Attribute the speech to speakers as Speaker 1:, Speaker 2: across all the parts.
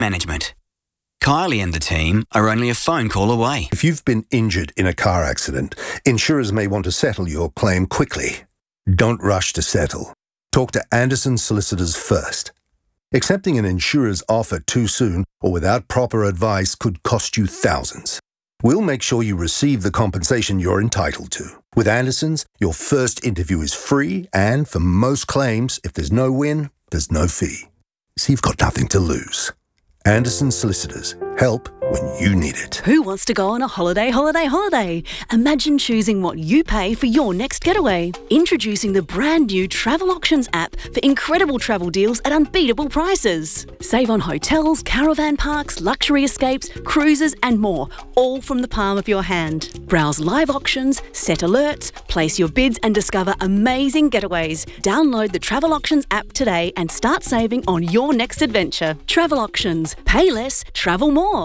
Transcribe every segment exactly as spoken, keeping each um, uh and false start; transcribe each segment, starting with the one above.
Speaker 1: Management. Kylie and the team are only a phone call away.
Speaker 2: If you've been injured in a car accident, insurers may want to settle your claim quickly. Don't rush to settle. Talk to Anderson Solicitors first. Accepting an insurer's offer too soon or without proper advice could cost you thousands. We'll make sure you receive the compensation you're entitled to. With Anderson's, your first interview is free, and for most claims, if there's no win, there's no fee. So you've got nothing to lose. Anderson Solicitors. Help when you need it.
Speaker 3: Who wants to go on a holiday, holiday, holiday? Imagine choosing what you pay for your next getaway. Introducing the brand new Travel Auctions app for incredible travel deals at unbeatable prices. Save on hotels, caravan parks, luxury escapes, cruises and more, all from the palm of your hand. Browse live auctions, set alerts, place your bids and discover amazing getaways. Download the Travel Auctions app today and start saving on your next adventure. Travel Auctions. Pay less, travel more.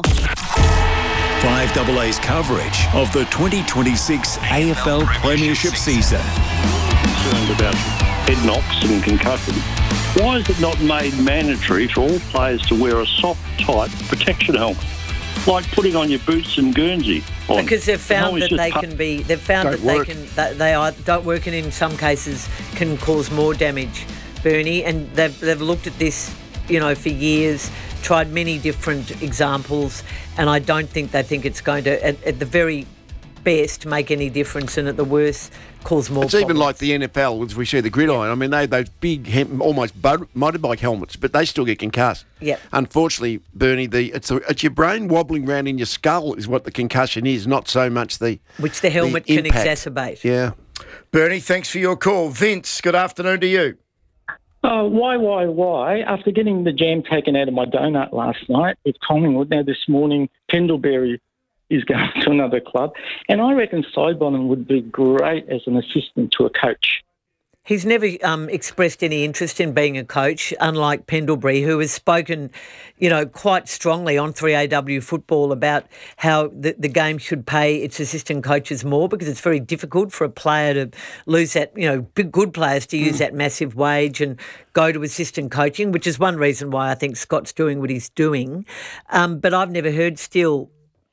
Speaker 4: five A A's coverage of the twenty twenty-six A F L Premiership season.
Speaker 5: Concerned about head knocks and concussion. Why is it not made mandatory for all players to wear a soft, tight protection helmet, like putting on your boots and Guernsey? On.
Speaker 6: Because they've found that they
Speaker 5: cut.
Speaker 6: can be. They've found
Speaker 5: Don't
Speaker 6: that
Speaker 5: work.
Speaker 6: they can. That they are don't work, and in some cases can cause more damage, Bernie. And they've they've looked at this, you know, for years. Tried many different examples, and I don't think they think it's going to, at, at the very best, make any difference, and at the worst, cause more
Speaker 7: It's
Speaker 6: problems.
Speaker 7: even like the N F L, as we see the gridiron. I mean, they those big, hem, almost bo- motorbike helmets, but they still get concussed.
Speaker 6: Yep.
Speaker 7: Unfortunately, Bernie, the it's, a, it's your brain wobbling around in your skull is what the concussion is, not so much the
Speaker 6: Which the helmet can
Speaker 7: impact.
Speaker 6: exacerbate.
Speaker 7: Yeah.
Speaker 8: Bernie, thanks for your call. Vince, good afternoon to you.
Speaker 9: Uh, why, why, why? After getting the jam taken out of my donut last night with Collingwood, now this morning Pendlebury is going to another club, and I reckon Sidebottom would be great as an assistant to a coach.
Speaker 6: He's never um, expressed any interest in being a coach, unlike Pendlebury, who has spoken, you know, quite strongly on three A W football about how the, the game should pay its assistant coaches more, because it's very difficult for a player to lose that, you know, big good players to use mm. that massive wage and go to assistant coaching, which is one reason why I think Scott's doing what he's doing. Um, but I've never heard Steele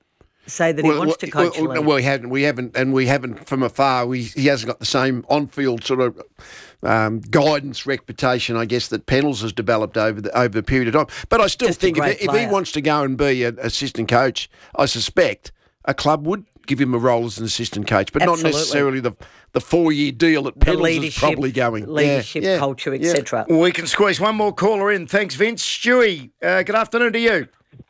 Speaker 6: say that
Speaker 7: well,
Speaker 6: he wants
Speaker 7: well,
Speaker 6: to coach.
Speaker 7: Well, well, we haven't, we haven't, and we haven't from afar. We, he hasn't got the same on-field sort of um, guidance reputation, I guess, that Pennells has developed over the over the period of time. But I still
Speaker 6: Just
Speaker 7: think if, if he
Speaker 6: player.
Speaker 7: wants to go and be an assistant coach, I suspect a club would give him a role as an assistant coach, but
Speaker 6: Absolutely.
Speaker 7: not necessarily the the four-year deal that
Speaker 6: The
Speaker 7: Pennells is
Speaker 6: leadership,
Speaker 7: probably going.
Speaker 6: leadership,
Speaker 7: yeah, yeah,
Speaker 6: culture, et
Speaker 7: yeah.
Speaker 6: cetera.
Speaker 8: We can squeeze one more caller in. Thanks, Vince. Stewie, uh, good afternoon to you.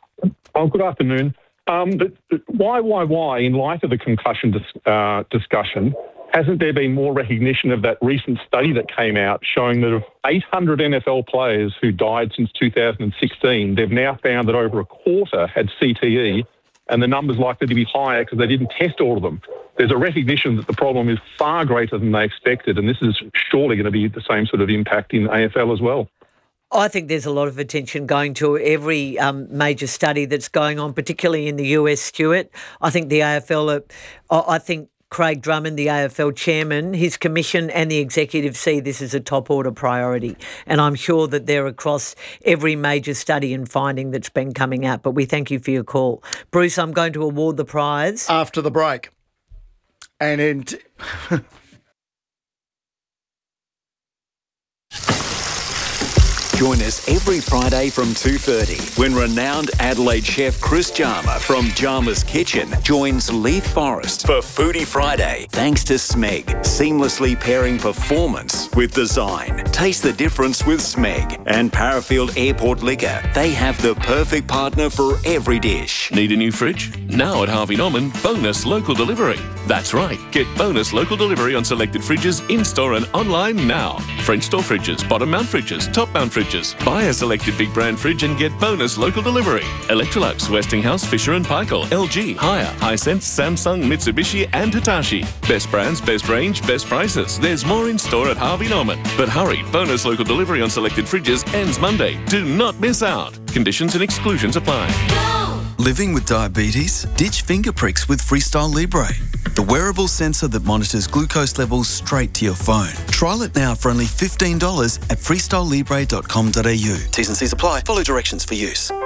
Speaker 10: Oh, good afternoon. Um, but, but why, why, why, in light of the concussion dis- uh, discussion, hasn't there been more recognition of that recent study that came out showing that of eight hundred N F L players who died since two thousand sixteen, they've now found that over a quarter had C T E, and the number's likely to be higher because they didn't test all of them. There's a recognition that the problem is far greater than they expected, and this is surely going to be the same sort of impact in A F L as well.
Speaker 6: I think there's a lot of attention going to every um, major study that's going on, particularly in the U S, Stuart. I think the A F L, are, I think Craig Drummond, the A F L chairman, his commission and the executive see this as a top order priority. And I'm sure that they're across every major study and finding that's been coming out. But we thank you for your call. Bruce, I'm going to award the prize.
Speaker 8: After the break. And in... T-
Speaker 4: Join us every Friday from two thirty when renowned Adelaide chef Chris Jarma from Jarma's Kitchen joins Leith Forrest for Foodie Friday. Thanks to Smeg, seamlessly pairing performance with design. Taste the difference with Smeg and Parafield Airport Liquor. They have the perfect partner for every dish.
Speaker 11: Need a new fridge? Now at Harvey Norman, bonus local delivery. That's right, get bonus local delivery on selected fridges in-store and online now. French door fridges, bottom mount fridges, top mount fridges. Buy a selected big brand fridge and get bonus local delivery. Electrolux, Westinghouse, Fisher and Paykel, L G, Haier, Hisense, Samsung, Mitsubishi and Hitachi. Best brands, best range, best prices. There's more in store at Harvey Norman. But hurry, bonus local delivery on selected fridges ends Monday. Do not miss out. Conditions and exclusions apply.
Speaker 12: Living with diabetes? Ditch finger pricks with Freestyle Libre, the wearable sensor that monitors glucose levels straight to your phone. Trial it now for only fifteen dollars at freestyle libre dot com dot a u. T's and C's apply. Follow directions for use.